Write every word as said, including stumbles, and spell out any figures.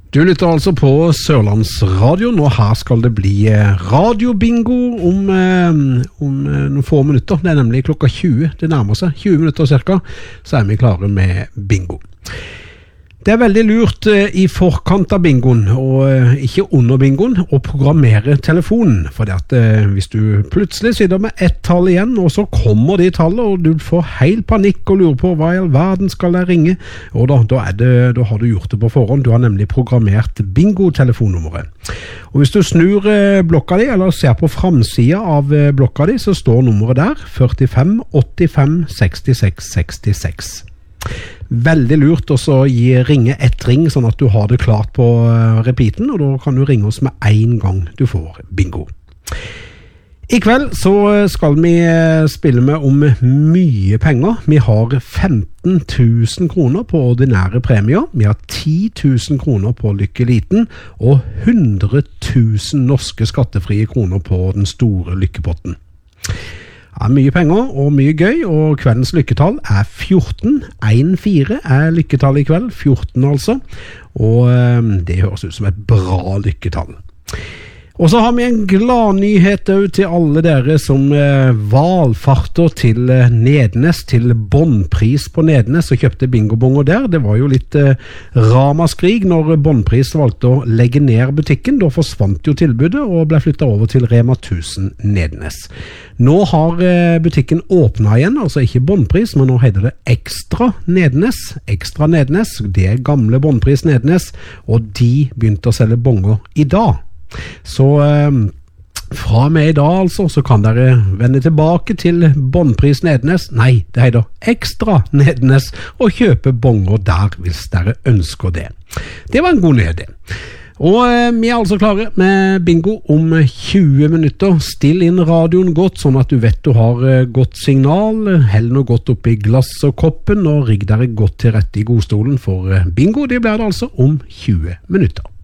Du lytter altså på Sørlandsradioen, og her skal det bli radiobingo om, om noen få minutter. Det er nemlig klokka tjue, det nærmer seg. tjue minutter cirka, så er vi klare med bingo. Det er veldig lurt i forkant av bingoen, og ikke under bingoen, å programmere telefonen. For at hvis du plutselig sitter med ett tall igjen, og så kommer de tallet, og du får helt panikk og lurer på hva i all verden skal jeg ringe, og da, da, er det, da har du gjort det på forhånd. Du har nemlig programmert bingo-telefonnummeret. Og hvis du snur blokka di, eller ser på framsida av blokka di, så står nummeret der, førtifem åttifem sekstiseks sekstiseks. Veldig lurt også å gi ringe ett ring, sånn at du har det klart på repeaten, og da kan du ringe oss med en gang du får bingo. I kveld så skal vi spille med om mye penger. Vi har femten tusen kroner på ordinære premier, vi har ti tusen kroner på Lykkeliten, og hundre tusen norske skattefrie kroner på den store lykkepotten. Det er mye penger og mye gøy, og kveldens lykketall er fjorten. en fire er lykketallet i kveld, fjorten altså, og det høres ut som et bra lykketall. Og så har vi en glad nyhet til alle dere som valfarter til Nednes, til båndpris på Nednes, og kjøpte bingobonger der. Det var jo litt ramaskrig når båndpris valgte å legge ned butikken. Da forsvant jo tilbudet og ble flyttet over til Rema tusen Nednes. Nå har butikken åpnet igjen, altså ikke båndpris, men nå heter det Ekstra Nednes. Ekstra Nednes, det er gamle båndpris Nednes, og de begynte å selge bonger i dag. Så eh, fra og med i dag altså, så kan dere vende tilbake til båndpris Nednes, nei, det heter Ekstra Nednes, og kjøpe bonger der hvis dere ønsker det. Det var en god nyhet. Og eh, vi er altså klare med bingo om tjue minutter. Still inn radioen godt, sånn at du vet du har eh, godt signal. Hell noe godt oppi glass og koppen, og rigg dere godt til rette i godstolen, for eh, bingo det blir det altså om tjue minutter.